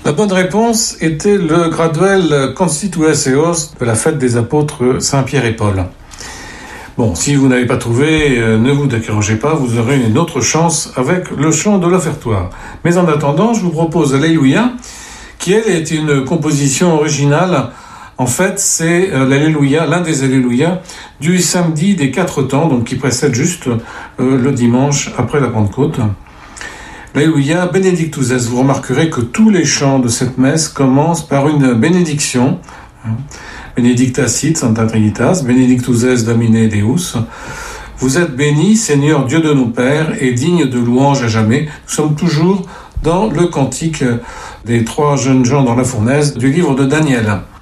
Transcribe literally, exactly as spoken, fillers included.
La bonne réponse était le graduel Constitues Eos de la fête des apôtres Saint-Pierre et Paul. Bon, si vous n'avez pas trouvé, euh, ne vous découragez pas, vous aurez une autre chance avec le chant de l'offertoire. Mais en attendant, je vous propose l'Alléluia, qui elle est une composition originale. En fait, c'est euh, l'Alléluia, l'un des Alléluia du samedi des quatre temps, donc qui précède juste euh, le dimanche après la Pentecôte. L'Alléluia Benedictus es. Vous remarquerez que tous les chants de cette messe commencent par une bénédiction. Benedicta sit Sancta Trinitas, Benedictus es Domine Deus. Vous êtes béni, Seigneur Dieu de nos pères, et digne de louange à jamais. Nous sommes toujours dans le cantique des trois jeunes gens dans la fournaise du livre de Daniel.